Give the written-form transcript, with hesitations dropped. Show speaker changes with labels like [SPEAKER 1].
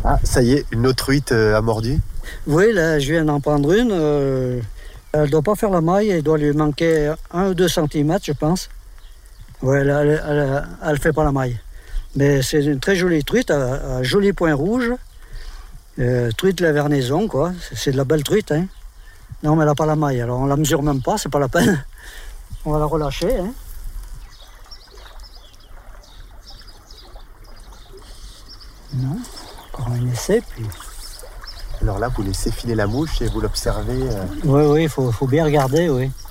[SPEAKER 1] Ah, ça y est, une autre truite a mordu.
[SPEAKER 2] Oui, là, je viens d'en prendre une. Elle ne doit pas faire la maille, il doit lui manquer 1 ou 2 centimètres, je pense. Oui, elle ne fait pas la maille. Mais c'est une très jolie truite, à joli point rouge. Truite de la Vernaison, quoi. C'est de la belle truite, hein. Non, mais elle n'a pas la maille, alors on la mesure même pas, c'est pas la peine. On va la relâcher, hein. Non, encore un essai, puis...
[SPEAKER 1] Alors là, vous laissez filer la mouche et vous l'observez.
[SPEAKER 2] Oui, il faut bien regarder, oui.